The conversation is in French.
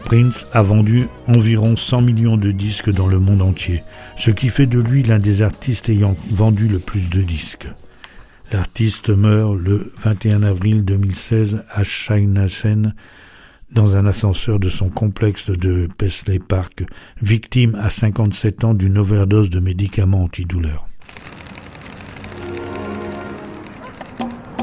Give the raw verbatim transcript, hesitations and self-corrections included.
Prince a vendu environ cent millions de disques dans le monde entier, ce qui fait de lui l'un des artistes ayant vendu le plus de disques. L'artiste meurt le vingt et un avril deux mille seize à Chainasen, dans un ascenseur de son complexe de Paisley Park, victime à cinquante-sept ans d'une overdose de médicaments antidouleurs.